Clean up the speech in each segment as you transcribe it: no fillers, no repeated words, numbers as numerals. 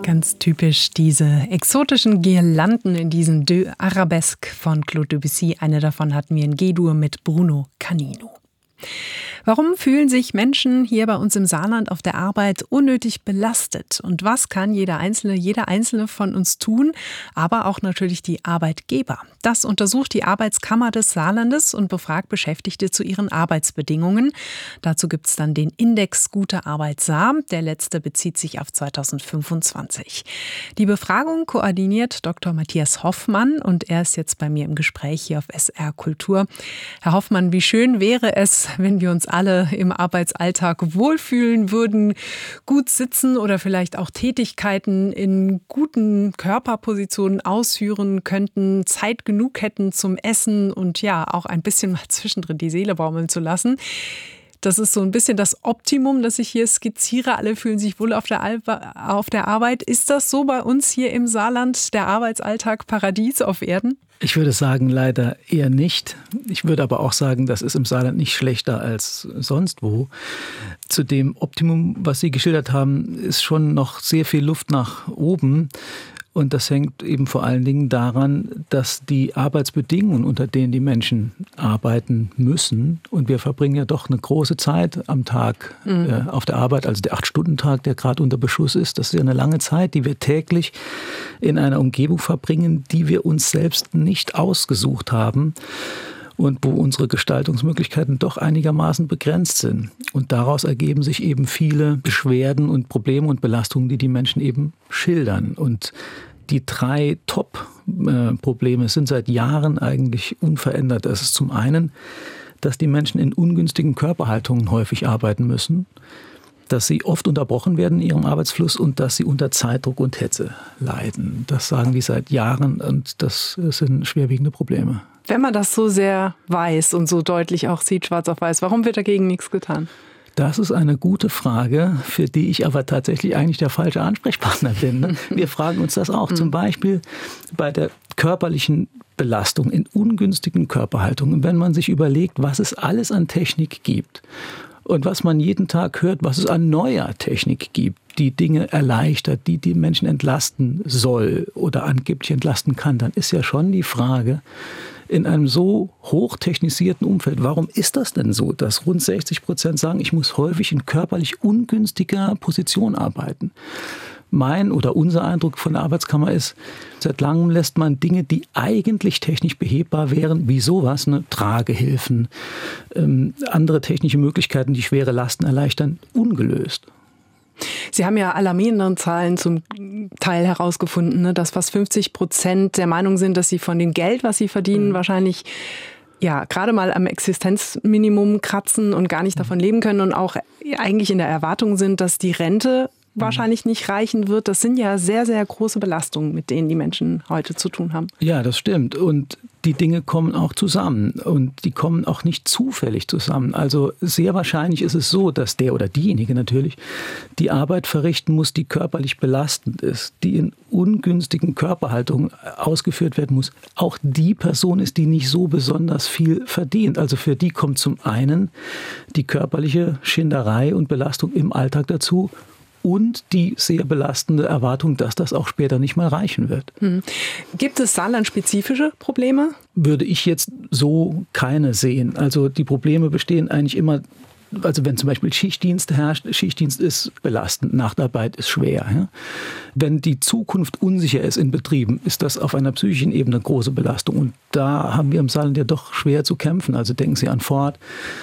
Ganz typisch diese exotischen Girlanden in diesen Deux Arabesques von Claude Debussy. Eine davon hatten wir in G-Dur mit Bruno Canino. Warum fühlen sich Menschen hier bei uns im Saarland auf der Arbeit unnötig belastet? Und was kann jeder Einzelne von uns tun? Aber auch natürlich die Arbeitgeber. Das untersucht die Arbeitskammer des Saarlandes und befragt Beschäftigte zu ihren Arbeitsbedingungen. Dazu gibt es dann den Index Gute Arbeit Saar. Der letzte bezieht sich auf 2025. Die Befragung koordiniert Dr. Matthias Hoffmann und er ist jetzt bei mir im Gespräch hier auf SR Kultur. Herr Hoffmann, wie schön wäre es, wenn wir uns alle im Arbeitsalltag wohlfühlen würden, gut sitzen oder vielleicht auch Tätigkeiten in guten Körperpositionen ausführen könnten, Zeit genug hätten zum Essen und ja, auch ein bisschen mal zwischendrin die Seele baumeln zu lassen. Das ist so ein bisschen das Optimum, das ich hier skizziere. Alle fühlen sich wohl auf der Arbeit. Ist das so bei uns hier im Saarland, der Arbeitsalltag Paradies auf Erden? Ich würde sagen, leider eher nicht. Ich würde aber auch sagen, das ist im Saarland nicht schlechter als sonst wo. Zu dem Optimum, was Sie geschildert haben, ist schon noch sehr viel Luft nach oben. Und das hängt eben vor allen Dingen daran, dass die Arbeitsbedingungen, unter denen die Menschen arbeiten müssen, und wir verbringen ja doch eine große Zeit am Tag auf der Arbeit, also der 8-Stunden-Tag, der gerade unter Beschuss ist, das ist ja eine lange Zeit, die wir täglich in einer Umgebung verbringen, die wir uns selbst nicht ausgesucht haben und wo unsere Gestaltungsmöglichkeiten doch einigermaßen begrenzt sind. Und daraus ergeben sich eben viele Beschwerden und Probleme und Belastungen, die die Menschen eben schildern. Und die 3 Top-Probleme sind seit Jahren eigentlich unverändert. Das ist zum einen, dass die Menschen in ungünstigen Körperhaltungen häufig arbeiten müssen, dass sie oft unterbrochen werden in ihrem Arbeitsfluss und dass sie unter Zeitdruck und Hetze leiden. Das sagen die seit Jahren und das sind schwerwiegende Probleme. Wenn man das so sehr weiß und so deutlich auch sieht, schwarz auf weiß, warum wird dagegen nichts getan? Das ist eine gute Frage, für die ich aber tatsächlich eigentlich der falsche Ansprechpartner bin. Wir fragen uns das auch. Zum Beispiel bei der körperlichen Belastung in ungünstigen Körperhaltungen. Wenn man sich überlegt, was es alles an Technik gibt und was man jeden Tag hört, was es an neuer Technik gibt, die Dinge erleichtert, die die Menschen entlasten soll oder angeblich entlasten kann, dann ist ja schon die Frage, in einem so hochtechnisierten Umfeld, warum ist das denn so, dass rund 60% sagen, ich muss häufig in körperlich ungünstiger Position arbeiten? Mein oder unser Eindruck von der Arbeitskammer ist, seit langem lässt man Dinge, die eigentlich technisch behebbar wären, wie sowas, Tragehilfen, andere technische Möglichkeiten, die schwere Lasten erleichtern, ungelöst. Sie haben ja alarmierende Zahlen zum Teil herausgefunden, dass fast 50% der Meinung sind, dass sie von dem Geld, was sie verdienen, wahrscheinlich ja gerade mal am Existenzminimum kratzen und gar nicht davon leben können und auch eigentlich in der Erwartung sind, dass die Rente wahrscheinlich nicht reichen wird. Das sind ja sehr, sehr große Belastungen, mit denen die Menschen heute zu tun haben. Ja, das stimmt. Und die Dinge kommen auch zusammen. Und die kommen auch nicht zufällig zusammen. Also sehr wahrscheinlich ist es so, dass der oder diejenige natürlich die Arbeit verrichten muss, die körperlich belastend ist, die in ungünstigen Körperhaltungen ausgeführt werden muss. Auch die Person ist, die nicht so besonders viel verdient. Also für die kommt zum einen die körperliche Schinderei und Belastung im Alltag dazu. Und die sehr belastende Erwartung, dass das auch später nicht mal reichen wird. Gibt es saarlandspezifische Probleme? Würde ich jetzt so keine sehen. Also die Probleme bestehen eigentlich immer, also wenn zum Beispiel Schichtdienst herrscht, Schichtdienst ist belastend, Nachtarbeit ist schwer. Ja? Wenn die Zukunft unsicher ist in Betrieben, ist das auf einer psychischen Ebene eine große Belastung. Und da haben wir im Saarland ja doch schwer zu kämpfen. Also denken Sie an Ford,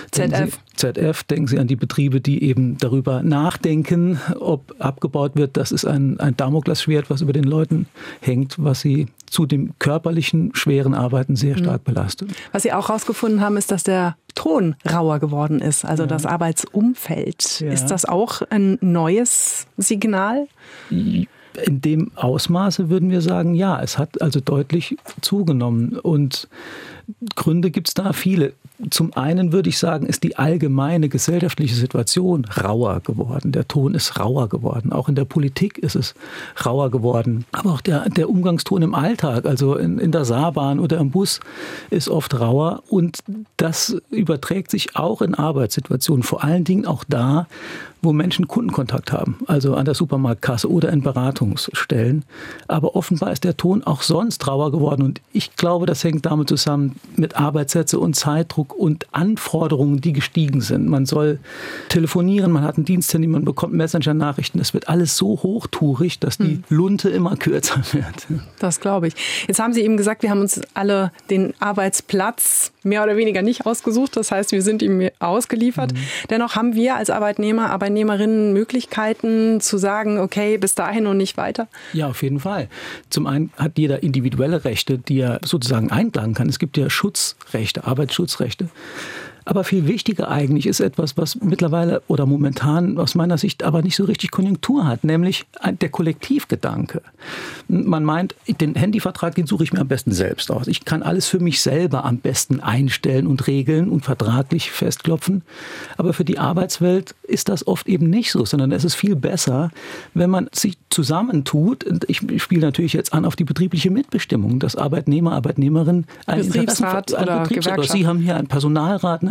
ZF, denken Sie an die Betriebe, die eben darüber nachdenken, ob abgebaut wird. Das ist ein Damoklesschwert, was über den Leuten hängt, was sie zu dem körperlichen, schweren Arbeiten sehr stark belastet. Was Sie auch herausgefunden haben, ist, dass der Ton rauer geworden ist, also das Arbeitsumfeld. Ja. Ist das auch ein neues Signal? In dem Ausmaße würden wir sagen, ja, es hat also deutlich zugenommen. Und Gründe gibt es da viele. zum einen würde ich sagen, ist die allgemeine gesellschaftliche Situation rauer geworden. Der Ton ist rauer geworden. Auch in der Politik ist es rauer geworden. Aber auch der Umgangston im Alltag, also in der Saarbahn oder im Bus, ist oft rauer. Und das überträgt sich auch in Arbeitssituationen. Vor allen Dingen auch da, wo Menschen Kundenkontakt haben, also an der Supermarktkasse oder in Beratungsstellen. Aber offenbar ist der Ton auch sonst rauer geworden. Und ich glaube, das hängt damit zusammen mit Arbeitssätze und Zeitdruck und Anforderungen, die gestiegen sind. Man soll telefonieren, man hat ein Diensthandy, man bekommt Messenger-Nachrichten. Es wird alles so hochtourig, dass die Lunte immer kürzer wird. Das glaube ich. Jetzt haben Sie eben gesagt, wir haben uns alle den Arbeitsplatz mehr oder weniger nicht ausgesucht. Das heißt, wir sind ihm ausgeliefert. Dennoch haben wir als Arbeitnehmer, Arbeitnehmerinnen Möglichkeiten zu sagen, okay, bis dahin und nicht weiter? Ja, auf jeden Fall. Zum einen hat jeder individuelle Rechte, die er sozusagen einklagen kann. Es gibt ja Schutzrechte, Arbeitsschutzrechte. Aber viel wichtiger eigentlich ist etwas, was mittlerweile oder momentan aus meiner Sicht aber nicht so richtig Konjunktur hat, nämlich der Kollektivgedanke. Man meint, den Handyvertrag, den suche ich mir am besten selbst aus. Ich kann alles für mich selber am besten einstellen und regeln und vertraglich festklopfen. Aber für die Arbeitswelt ist das oft eben nicht so, sondern es ist viel besser, wenn man sich zusammentut. Ich spiele natürlich jetzt an auf die betriebliche Mitbestimmung, dass Arbeitnehmer, Arbeitnehmerinnen Betriebsrat oder Gewerkschaft. Sie haben hier einen Personalrat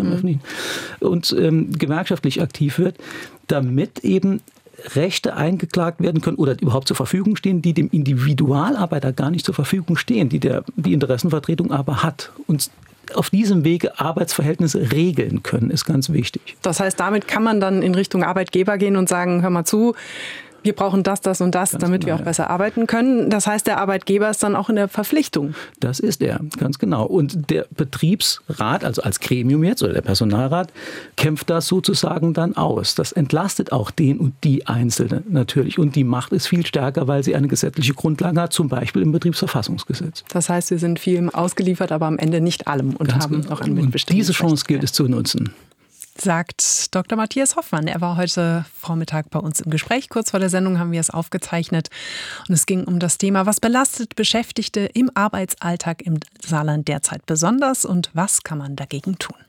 und gewerkschaftlich aktiv wird, damit eben Rechte eingeklagt werden können oder überhaupt zur Verfügung stehen, die dem Individualarbeiter gar nicht zur Verfügung stehen, die die Interessenvertretung aber hat. Und auf diesem Wege Arbeitsverhältnisse regeln können, ist ganz wichtig. Das heißt, damit kann man dann in Richtung Arbeitgeber gehen und sagen, hör mal zu, wir brauchen das und das, ganz damit wir auch besser arbeiten können. Das heißt, der Arbeitgeber ist dann auch in der Verpflichtung. Das ist er, ganz genau. Und der Betriebsrat, also als Gremium jetzt, oder der Personalrat, kämpft das sozusagen dann aus. Das entlastet auch den und die Einzelne natürlich. Und die Macht ist viel stärker, weil sie eine gesetzliche Grundlage hat, zum Beispiel im Betriebsverfassungsgesetz. Das heißt, wir sind vielem ausgeliefert, aber am Ende nicht allem und ganz haben genau. noch ein Mitbestimmungsrecht. Diese Chance gilt es zu nutzen. Sagt Dr. Matthias Hoffmann. Er war heute Vormittag bei uns im Gespräch. Kurz vor der Sendung haben wir es aufgezeichnet. Und es ging um das Thema, was belastet Beschäftigte im Arbeitsalltag im Saarland derzeit besonders und was kann man dagegen tun?